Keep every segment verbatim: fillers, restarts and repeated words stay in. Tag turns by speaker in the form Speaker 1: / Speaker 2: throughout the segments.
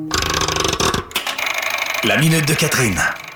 Speaker 1: La minute de Catherine.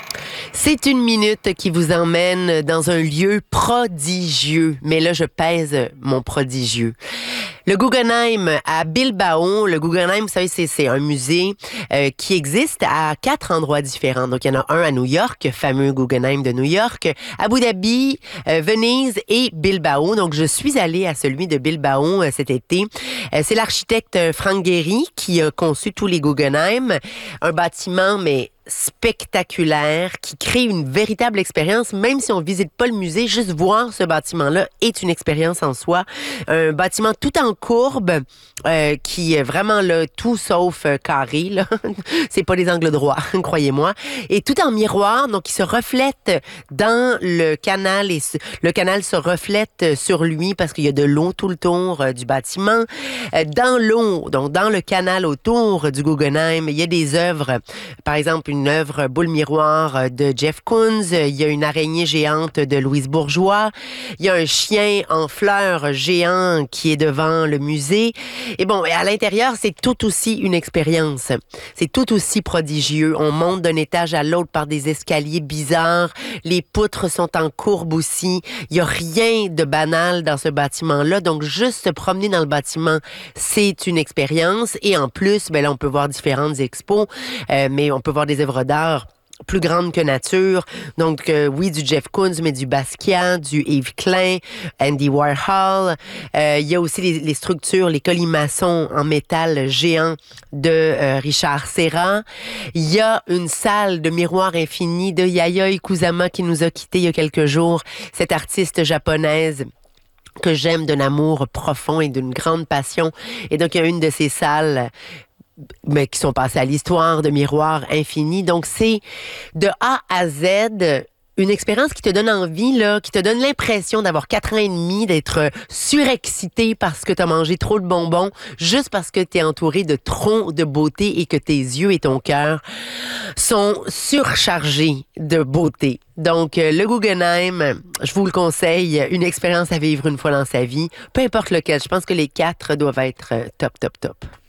Speaker 2: C'est une minute qui vous emmène dans un lieu prodigieux. Mais là, je pèse mon prodigieux. Le Guggenheim à Bilbao. Le Guggenheim, vous savez, c'est, c'est un musée euh, qui existe à quatre endroits différents. Donc, il y en a un à New York, fameux Guggenheim de New York, Abu Dhabi, euh, Venise et Bilbao. Donc, je suis allée à celui de Bilbao euh, cet été. Euh, c'est l'architecte Frank Gehry qui a conçu tous les Guggenheim. Un bâtiment, mais spectaculaire, qui crée une véritable expérience, même si on visite pas le musée, juste voir ce bâtiment-là est une expérience en soi. Un bâtiment tout en courbe, euh, qui est vraiment là, tout sauf euh, carré, là. C'est pas des angles droits, croyez-moi. Et tout en miroir, donc il se reflète dans le canal et le canal se reflète sur lui parce qu'il y a de l'eau tout le tour euh, du bâtiment. Euh, dans l'eau, donc dans le canal autour du Guggenheim, il y a des œuvres, par exemple, une œuvre boule miroir de Jeff Koons. Il y a une araignée géante de Louise Bourgeois. Il y a un chien en fleurs géant qui est devant le musée. Et bon, à l'intérieur, c'est tout aussi une expérience. C'est tout aussi prodigieux. On monte d'un étage à l'autre par des escaliers bizarres. Les poutres sont en courbe aussi. Il y a rien de banal dans ce bâtiment-là. Donc, juste se promener dans le bâtiment, c'est une expérience. Et en plus, ben là, on peut voir différentes expos, euh, mais on peut voir des œuvres d'art plus grandes que nature. Donc, euh, oui, du Jeff Koons, mais du Basquiat, du Yves Klein, Andy Warhol. Euh, il y a aussi les, les structures, les colimaçons en métal géant de euh, Richard Serra. Il y a une salle de miroirs infinis de Yayoi Kusama qui nous a quittés il y a quelques jours. Cette artiste japonaise que j'aime d'un amour profond et d'une grande passion. Et donc, il y a une de ces salles mais qui sont passés à l'histoire de Miroirs Infinis. Donc, c'est de A à Z une expérience qui te donne envie, là, qui te donne l'impression d'avoir quatre ans et demi, d'être surexcité parce que tu as mangé trop de bonbons, juste parce que tu es entouré de trop de beauté et que tes yeux et ton cœur sont surchargés de beauté. Donc, le Guggenheim, je vous le conseille, une expérience à vivre une fois dans sa vie, peu importe lequel. Je pense que les quatre doivent être top, top, top.